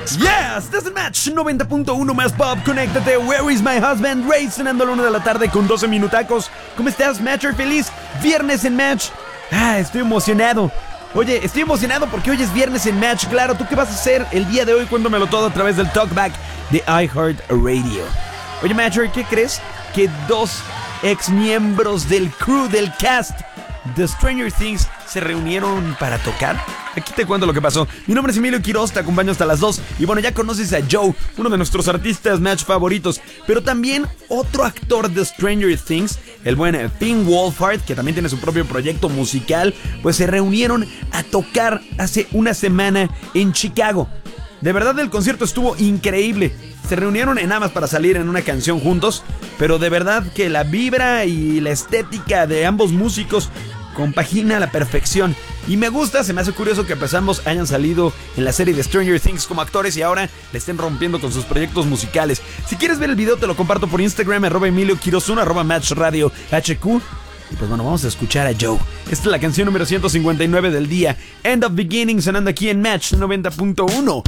Yes, this is Match 90.1 más Pop. Conéctate. Where is my husband? Ray sonando a la 1 de la tarde con 12 minutacos. ¿Cómo estás, Matcher? Feliz viernes en Match. Estoy emocionado. Oye, estoy emocionado porque hoy es viernes en Match. Claro, ¿tú qué vas a hacer el día de hoy? Cuéntamelo todo a través del Talkback de iHeartRadio. Oye, Matcher, ¿qué crees? Que dos ex miembros del crew, del cast de Stranger Things se reunieron para tocar. Aquí te cuento lo que pasó. Mi nombre es Emilio Quiroz, te acompaño hasta las 2. Y bueno, ya conoces a Joe, uno de nuestros artistas Match favoritos, pero también otro actor de Stranger Things, el buen Finn Wolfhard, que también tiene su propio proyecto musical. Pues se reunieron a tocar hace una semana en Chicago. De verdad, el concierto estuvo increíble. Se reunieron nada más para salir en una canción juntos, pero de verdad que la vibra y la estética de ambos músicos compagina a la perfección. Y me gusta, se me hace curioso que pues ambos hayan salido en la serie de Stranger Things como actores y ahora le estén rompiendo con sus proyectos musicales. Si quieres ver el video te lo comparto por Instagram, @EmilioQuirós1, @MatchRadioHQ. Y pues bueno, vamos a escuchar a Joe. Esta es la canción número 159 del día, End of Beginning, sonando aquí en Match 90.1.